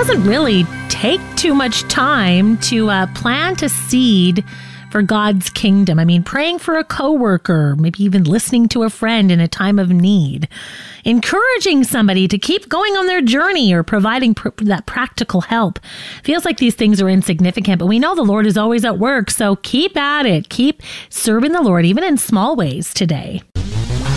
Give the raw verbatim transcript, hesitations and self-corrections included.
doesn't really take too much time to uh, plant a seed for God's kingdom. I mean, praying for a coworker, maybe even listening to a friend in a time of need, encouraging somebody to keep going on their journey, or providing pr- that practical help. Feels like these things are insignificant, but we know the Lord is always at work. So keep at it. Keep serving the Lord, even in small ways today.